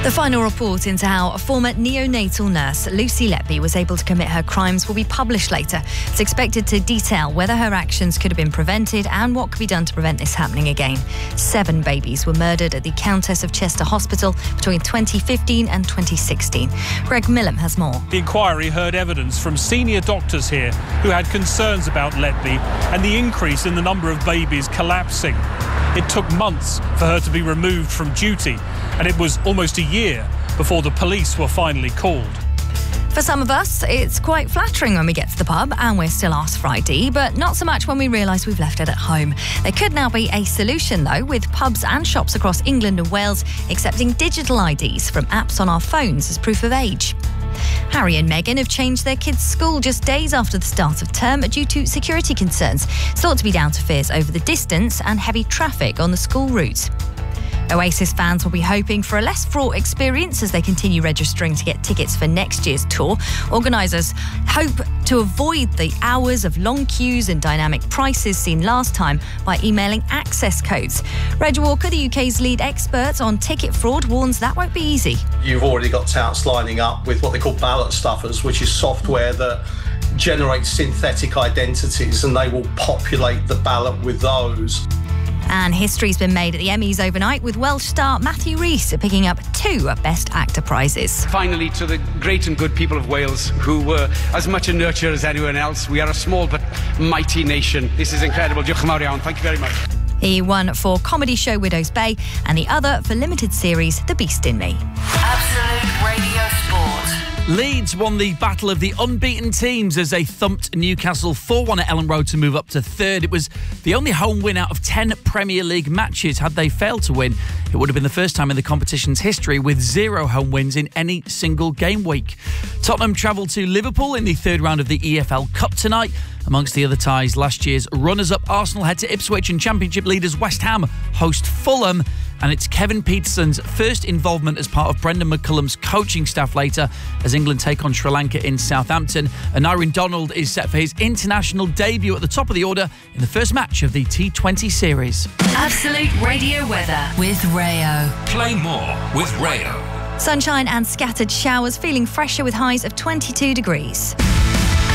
The final report into how a former neonatal nurse, Lucy Letby, was able to commit her crimes will be published later. It's expected to detail whether her actions could have been prevented and what could be done to prevent this happening again. 7 babies were murdered at the Countess of Chester Hospital between 2015 and 2016. Greg Millam has more. The inquiry heard evidence from senior doctors here who had concerns about Letby and the increase in the number of babies collapsing. It took months for her to be removed from duty, and it was almost a year before the police were finally called. For some of us, it's quite flattering when we get to the pub and we're still asked for ID, but not so much when we realise we've left it at home. There could now be a solution, though, with pubs and shops across England and Wales accepting digital IDs from apps on our phones as proof of age. Harry and Meghan have changed their kids' school just days after the start of term due to security concerns. It's thought to be down to fears over the distance and heavy traffic on the school route. Oasis fans will be hoping for a less fraught experience as they continue registering to get tickets for next year's tour. Organisers hope to avoid the hours of long queues and dynamic prices seen last time by emailing access codes. Reg Walker, the UK's lead expert on ticket fraud, warns that won't be easy. You've already got touts lining up with what they call ballot stuffers, which is software that generates synthetic identities, and they will populate the ballot with those. And history's been made at the Emmys overnight, with Welsh star Matthew Rhys picking up 2 Best Actor prizes. Finally, to the great and good people of Wales, who were as much a nurture as anyone else. We are a small but mighty nation. This is incredible. Diolch yn fawr iawn. Thank you very much. He won for comedy show Widow's Bay and the other for limited series The Beast in Me. Absolute Radio Sport. Leeds won the battle of the unbeaten teams as they thumped Newcastle 4-1 at Ellen Road to move up to third. It was the only home win out of 10 Premier League matches. Had they failed to win, it would have been the first time in the competition's history with 0 home wins in any single game week. Tottenham travelled to Liverpool in the third round of the EFL Cup tonight. Amongst the other ties, last year's runners-up Arsenal head to Ipswich, and Championship leaders West Ham host Fulham. And it's Kevin Peterson's first involvement as part of Brendan McCullum's coaching staff later as England take on Sri Lanka in Southampton. And Aaron Donald is set for his international debut at the top of the order in the first match of the T20 series. Absolute Radio weather with Rayo. Play more with Rayo. Sunshine and scattered showers, feeling fresher with highs of 22 degrees.